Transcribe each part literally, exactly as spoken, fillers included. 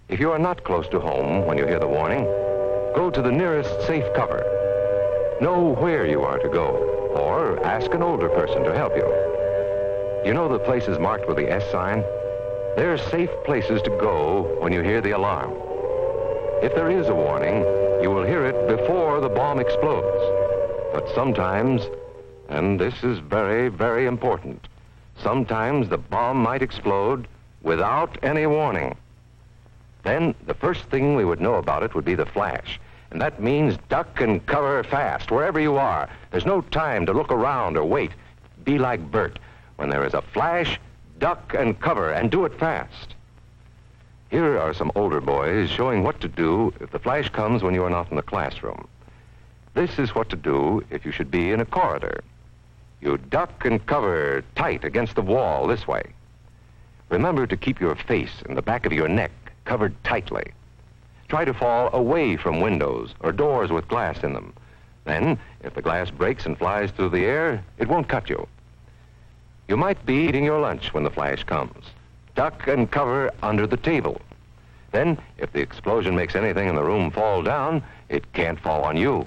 If you are not close to home when you hear the warning, go to the nearest safe cover. Know where you are to go, or ask an older person to help you. You know the places marked with the S sign? They're safe places to go when you hear the alarm. If there is a warning, you will hear it before the bomb explodes. But sometimes, and this is very, very important, sometimes the bomb might explode without any warning. Then the first thing we would know about it would be the flash. And that means duck and cover fast, wherever you are. There's no time to look around or wait. Be like Bert. When there is a flash, duck and cover, and do it fast. Here are some older boys showing what to do if the flash comes when you are not in the classroom. This is what to do if you should be in a corridor. You duck and cover tight against the wall this way. Remember to keep your face and the back of your neck covered tightly. Try to fall away from windows or doors with glass in them. Then, if the glass breaks and flies through the air, it won't cut you. You might be eating your lunch when the flash comes. Duck and cover under the table. Then, if the explosion makes anything in the room fall down, it can't fall on you.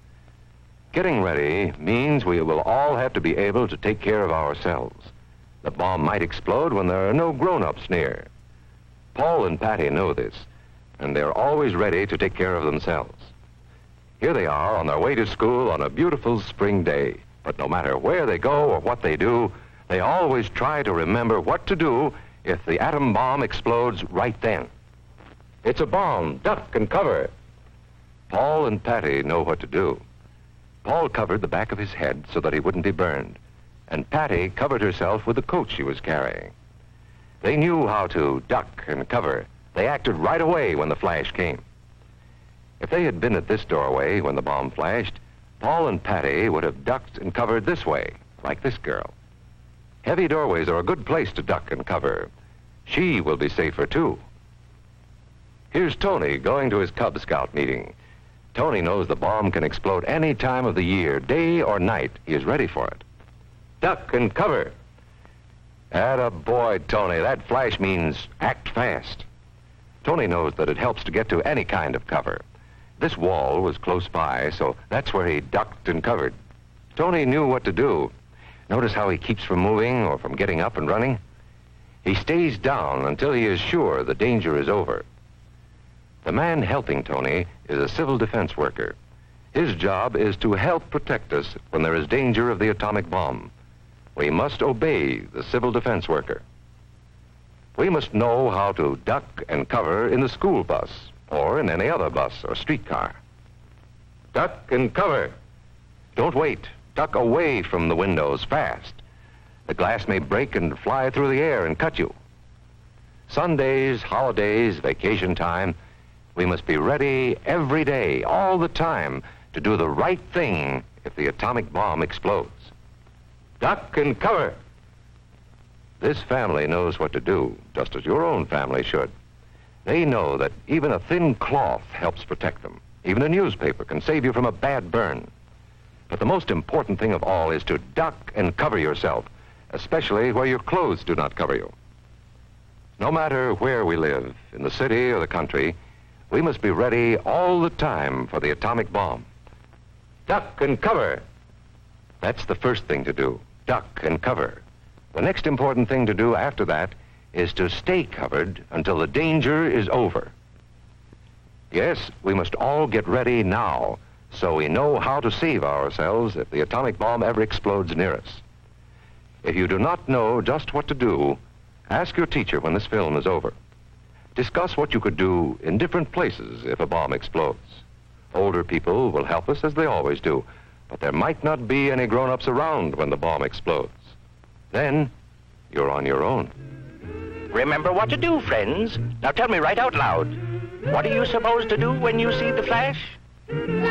Getting ready means we will all have to be able to take care of ourselves. The bomb might explode when there are no grown-ups near. Paul and Patty know this, and they're always ready to take care of themselves. Here they are on their way to school on a beautiful spring day. But no matter where they go or what they do, they always try to remember what to do if the atom bomb explodes right then. It's a bomb. Duck and cover. Paul and Patty know what to do. Paul covered the back of his head so that he wouldn't be burned, and Patty covered herself with the coat she was carrying. They knew how to duck and cover. They acted right away when the flash came. If they had been at this doorway when the bomb flashed, Paul and Patty would have ducked and covered this way, like this girl. Heavy doorways are a good place to duck and cover. She will be safer, too. Here's Tony going to his Cub Scout meeting. Tony knows the bomb can explode any time of the year, day or night. He is ready for it. Duck and cover. Atta boy, Tony. That flash means act fast. Tony knows that it helps to get to any kind of cover. This wall was close by, so that's where he ducked and covered. Tony knew what to do. Notice how he keeps from moving or from getting up and running? He stays down until he is sure the danger is over. The man helping Tony is a civil defense worker. His job is to help protect us when there is danger of the atomic bomb. We must obey the civil defense worker. We must know how to duck and cover in the school bus or in any other bus or streetcar. Duck and cover. Don't wait. Duck away from the windows fast. The glass may break and fly through the air and cut you. Sundays, holidays, vacation time, we must be ready every day, all the time, to do the right thing if the atomic bomb explodes. Duck and cover. This family knows what to do, just as your own family should. They know that even a thin cloth helps protect them. Even a newspaper can save you from a bad burn. But the most important thing of all is to duck and cover yourself, especially where your clothes do not cover you. No matter where we live, in the city or the country, we must be ready all the time for the atomic bomb. Duck and cover. That's the first thing to do, duck and cover. The next important thing to do after that is to stay covered until the danger is over. Yes, we must all get ready now so we know how to save ourselves if the atomic bomb ever explodes near us. If you do not know just what to do, ask your teacher when this film is over. Discuss what you could do in different places if a bomb explodes. Older people will help us as they always do, but there might not be any grown-ups around when the bomb explodes. Then, you're on your own. Remember what to do, friends. Now tell me right out loud. What are you supposed to do when you see the flash?